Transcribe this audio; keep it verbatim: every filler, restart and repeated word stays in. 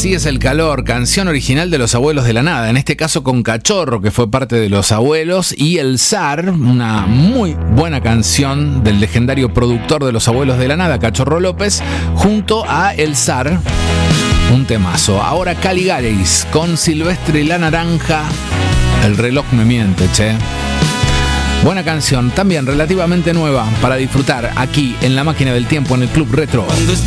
Así es el calor, canción original de Los Abuelos de la Nada, en este caso con Cachorro, que fue parte de Los Abuelos, y El Zar, una muy buena canción del legendario productor de Los Abuelos de la Nada, Cachorro López, junto a El Zar, un temazo. Ahora Caligaris con Silvestre y la Naranja, El reloj me miente, che. Buena canción, también relativamente nueva para disfrutar aquí en La Máquina del Tiempo en el Club Retro.